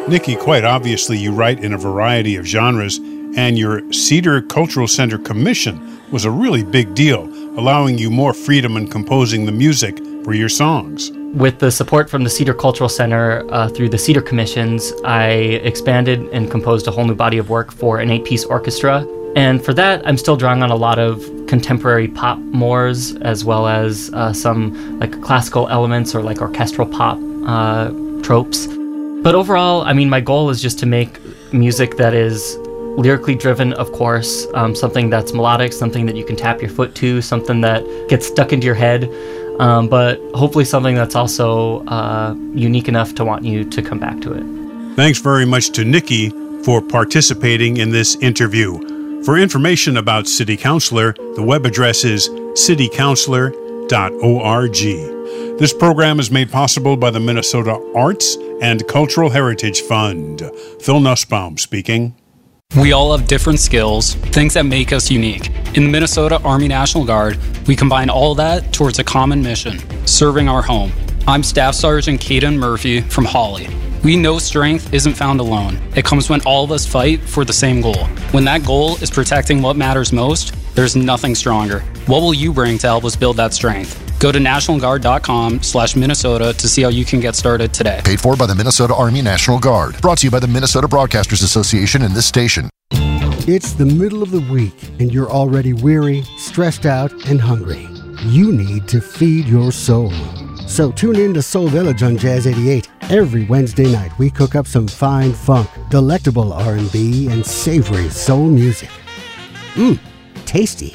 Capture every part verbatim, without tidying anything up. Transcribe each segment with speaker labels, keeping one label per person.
Speaker 1: Nikki, quite obviously you write in a variety of genres, and your Cedar Cultural Center commission was a really big deal, allowing you more freedom in composing the music for your songs.
Speaker 2: With the support from the Cedar Cultural Center uh, through the Cedar Commissions, I expanded and composed a whole new body of work for an eight-piece orchestra. And for that, I'm still drawing on a lot of contemporary pop mores, as well as uh, some like classical elements or like orchestral pop uh, tropes. But overall, I mean, my goal is just to make music that is lyrically driven, of course, um, something that's melodic, something that you can tap your foot to, something that gets stuck into your head, um, but hopefully something that's also uh, unique enough to want you to come back to it.
Speaker 1: Thanks very much to Nikki for participating in this interview. For information about City Counselor, the web address is city counselor dot org. This program is made possible by the Minnesota Arts and Cultural Heritage Fund. Phil Nussbaum speaking.
Speaker 3: We all have different skills, things that make us unique. In the Minnesota Army National Guard, we combine all that towards a common mission, serving our home. I'm Staff Sergeant Caden Murphy from Hawley. We know strength isn't found alone. It comes when all of us fight for the same goal. When that goal is protecting what matters most, there's nothing stronger. What will you bring to help us build that strength? Go to national guard dot com slash Minnesota to see how you can get started today.
Speaker 4: Paid for by the Minnesota Army National Guard. Brought to you by the Minnesota Broadcasters Association and this station.
Speaker 5: It's the middle of the week, and you're already weary, stressed out, and hungry. You need to feed your soul. So tune in to Soul Village on Jazz eighty-eight. Every Wednesday night, we cook up some fine funk, delectable R and B, and savory soul music. Mmm, tasty.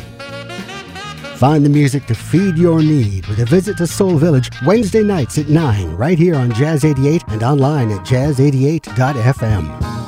Speaker 5: Find the music to feed your need with a visit to Soul Village Wednesday nights at nine, right here on Jazz eighty-eight and online at jazz eighty-eight dot f m.